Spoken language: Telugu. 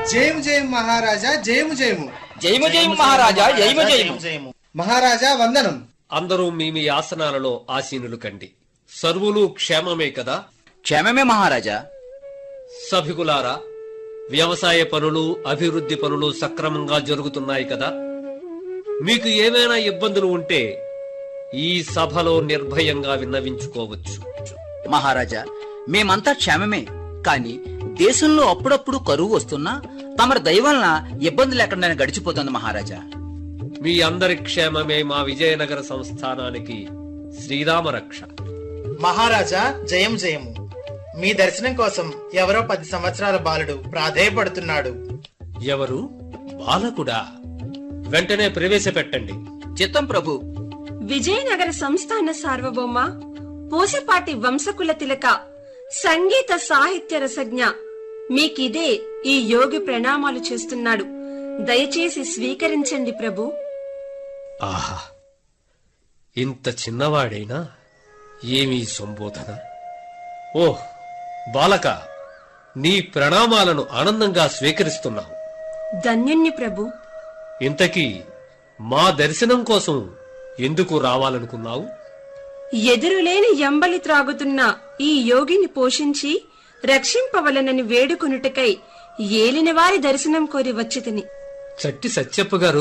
జయము జయము మహారాజా, జయము జయము. జయము జయము మహారాజా, జయము జయము. మహారాజా వందనం. అందరూ మీ మీ ఆసనాలలో ఆసీనులు కండి. సర్వులు క్షేమమే కదా? క్షేమమే మహారాజా. సభికులారా, వ్యవసాయ పనులు, అభివృద్ధి పనులు సక్రమంగా జరుగుతున్నాయి కదా? మీకు ఏమైనా ఇబ్బందులు ఉంటే ఈ సభలో నిర్భయంగా విన్నవించుకోవచ్చు. మహారాజా, మేమంతా క్షేమమే. కాని దేశంలో అప్పుడప్పుడు కరువు వస్తున్నా తమరి దయ వలన ఇబ్బంది లేకుండా గడిచిపోతుంది మహారాజా. మీ అందరి క్షేమమే మా విజయనగర సంస్థానానికి శ్రీరామ రక్ష. మహారాజా, జయం జయము. మీ దర్శనం కోసం ఎవరో 10 సంవత్సరాల బాలుడు ప్రాధేయపడుతున్నాడు. ఎవరు? బాలకుడా? వెంటనే ప్రవేశపెట్టండి. చిత్తం ప్రభు. విజయనగర సంస్థాన సార్వభౌమ, పూసపాటి వంశకుల తిలక, సంగీత సాహిత్య రసజ్ఞ, మీకిదే ఈ యోగి ప్రణామాలు చేస్తున్నాడు. దయచేసి స్వీకరించండి ప్రభు. ఆహా, ఇంత చిన్నవాడైనా ఏమీ సంబోధన! ఓహ్ బాలక, నీ ప్రణామాలను ఆనందంగా స్వీకరిస్తున్నావు. ధన్యుణ్ణి ప్రభు. ఇంతకీ మా దర్శనం కోసం ఎందుకు రావాలనుకున్నావు? ఎదురులేని ఎంబలి త్రాగుతున్న ఈ యోగిని పోషించి రక్షింపవలనని వేడుకొనుటకై ఏలినవారి దర్శనం కోరి వచ్చితిని. చట్టి సత్యప్ప గారు